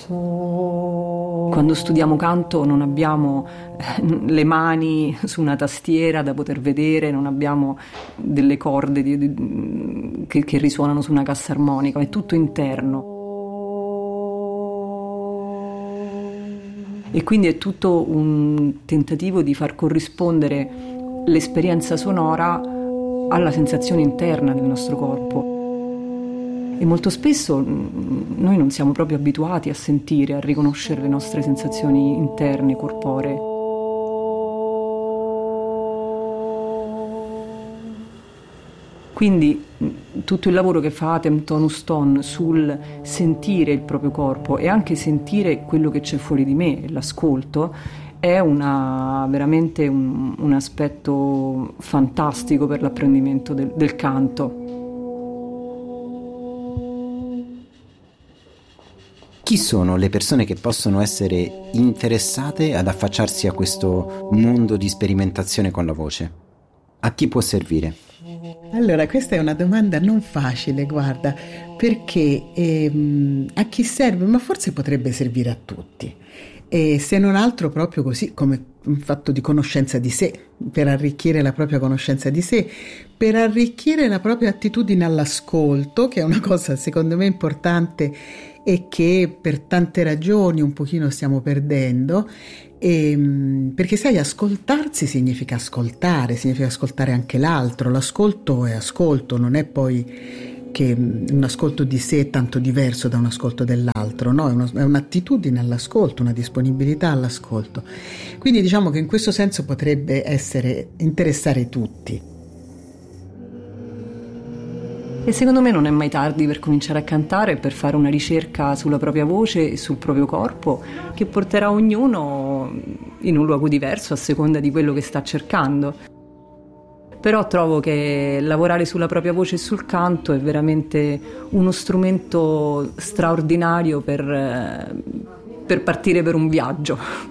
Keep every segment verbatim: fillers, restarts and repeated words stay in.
Quando studiamo canto non abbiamo le mani su una tastiera da poter vedere, non abbiamo delle corde di, di, che, che risuonano su una cassa armonica, è tutto interno. E quindi è tutto un tentativo di far corrispondere l'esperienza sonora alla sensazione interna del nostro corpo. E molto spesso noi non siamo proprio abituati a sentire, a riconoscere le nostre sensazioni interne, corporee. Quindi tutto il lavoro che fa Atem Tonus Ton sul sentire il proprio corpo e anche sentire quello che c'è fuori di me, l'ascolto, è una, veramente un, un aspetto fantastico per l'apprendimento del, del canto. Chi sono le persone che possono essere interessate ad affacciarsi a questo mondo di sperimentazione con la voce? A chi può servire? Allora, questa è una domanda non facile, guarda, perché ehm, a chi serve? Ma forse potrebbe servire a tutti. E se non altro proprio così come un fatto di conoscenza di sé, per arricchire la propria conoscenza di sé, per arricchire la propria attitudine all'ascolto, che è una cosa secondo me importante e che per tante ragioni un pochino stiamo perdendo, e, perché sai, ascoltarsi significa ascoltare, significa ascoltare anche l'altro. L'ascolto è ascolto, non è poi che un ascolto di sé è tanto diverso da un ascolto dell'altro, no? È, uno, è un'attitudine all'ascolto, una disponibilità all'ascolto. Quindi diciamo che in questo senso potrebbe essere interessare tutti. E secondo me non è mai tardi per cominciare a cantare e per fare una ricerca sulla propria voce e sul proprio corpo che porterà ognuno in un luogo diverso a seconda di quello che sta cercando. Però trovo che lavorare sulla propria voce e sul canto è veramente uno strumento straordinario per, per partire per un viaggio.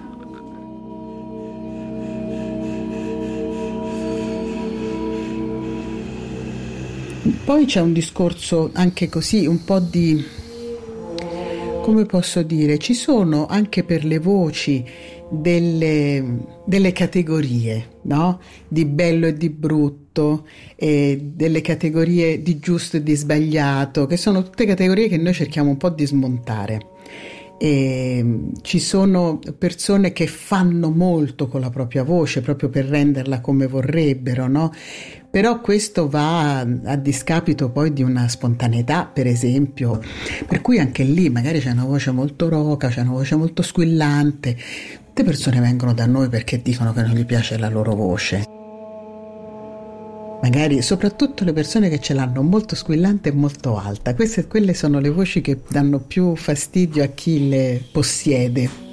Poi c'è un discorso anche così, un po' di, come posso dire, ci sono anche per le voci delle, delle categorie, no? Di bello e di brutto, e delle categorie di giusto e di sbagliato, che sono tutte categorie che noi cerchiamo un po' di smontare. E ci sono persone che fanno molto con la propria voce proprio per renderla come vorrebbero, no? Però questo va a discapito poi di una spontaneità, per esempio, per cui anche lì magari c'è una voce molto roca, c'è una voce molto squillante. Molte persone vengono da noi perché dicono che non gli piace la loro voce. Magari soprattutto le persone che ce l'hanno molto squillante e molto alta. Queste, quelle sono le voci che danno più fastidio a chi le possiede.